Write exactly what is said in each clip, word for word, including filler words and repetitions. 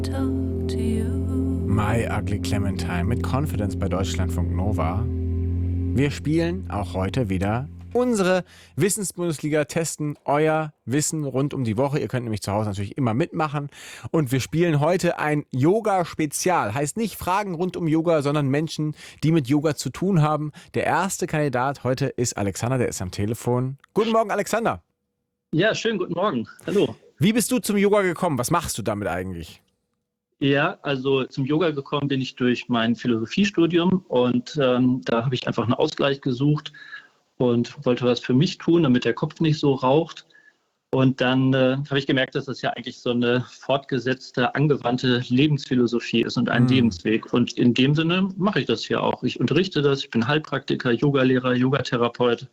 talk to you. My Ugly Clementine mit Confidence bei Deutschlandfunk Nova. Wir spielen auch heute wieder unsere Wissensbundesliga, testen euer Wissen rund um die Woche. Ihr könnt nämlich zu Hause natürlich immer mitmachen. Und wir spielen heute ein Yoga-Spezial. Heißt nicht Fragen rund um Yoga, sondern Menschen, die mit Yoga zu tun haben. Der erste Kandidat heute ist Alexander, der ist am Telefon. Guten Morgen, Alexander. Ja, schönen guten Morgen. Hallo. Wie bist du zum Yoga gekommen? Was machst du damit eigentlich? Ja, also zum Yoga gekommen bin ich durch mein Philosophiestudium und ähm, da habe ich einfach einen Ausgleich gesucht und wollte was für mich tun, damit der Kopf nicht so raucht. Und dann äh, habe ich gemerkt, dass das ja eigentlich so eine fortgesetzte, angewandte Lebensphilosophie ist und ein mm. Lebensweg. Und in dem Sinne mache ich das hier auch. Ich unterrichte das, ich bin Heilpraktiker, Yogalehrer, Yogatherapeut.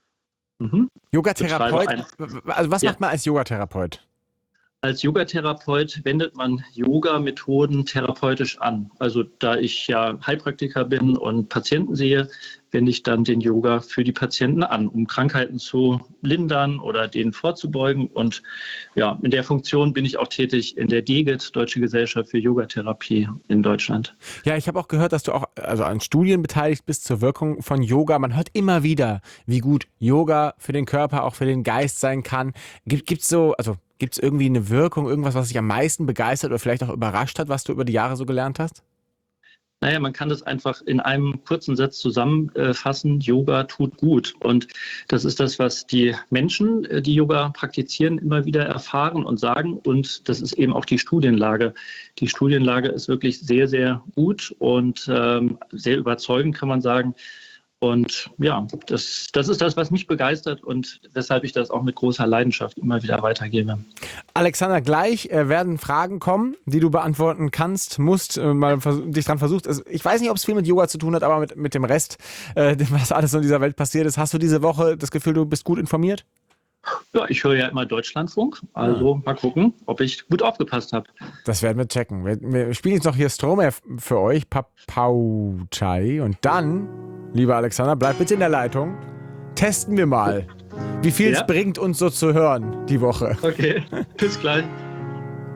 Mhm. Yogatherapeut? Also was ja. macht man als Yogatherapeut? Als Yogatherapeut wendet man Yoga-Methoden therapeutisch an. Also da ich ja Heilpraktiker bin und Patienten sehe, wende ich dann den Yoga für die Patienten an, um Krankheiten zu lindern oder denen vorzubeugen. Und ja, in der Funktion bin ich auch tätig in der D G E T, Deutsche Gesellschaft für Yogatherapie in Deutschland. Ja, ich habe auch gehört, dass du auch also an Studien beteiligt bist zur Wirkung von Yoga. Man hört immer wieder, wie gut Yoga für den Körper, auch für den Geist sein kann. Gibt es so, also Gibt es irgendwie eine Wirkung, irgendwas, was dich am meisten begeistert oder vielleicht auch überrascht hat, was du über die Jahre so gelernt hast? Naja, man kann das einfach in einem kurzen Satz zusammenfassen. Yoga tut gut. Und das ist das, was die Menschen, die Yoga praktizieren, immer wieder erfahren und sagen. Und das ist eben auch die Studienlage. Die Studienlage ist wirklich sehr, sehr gut und ähm, sehr überzeugend, kann man sagen. Und ja, das, das ist das, was mich begeistert und weshalb ich das auch mit großer Leidenschaft immer wieder weitergebe. Alexander, gleich äh, werden Fragen kommen, die du beantworten kannst, musst, äh, mal vers- dich dran versuchst. Also, ich weiß nicht, ob es viel mit Yoga zu tun hat, aber mit, mit dem Rest, äh, was alles in dieser Welt passiert ist. Hast du diese Woche das Gefühl, du bist gut informiert? Ja, ich höre ja immer Deutschlandfunk, also ja. Mal gucken, ob ich gut aufgepasst habe. Das werden wir checken. Wir, wir spielen jetzt noch hier Stromae für euch, Papauchai. Und dann, lieber Alexander, bleib bitte in der Leitung. Testen wir mal, wie viel es ja. bringt, uns so zu hören die Woche. Okay, bis gleich.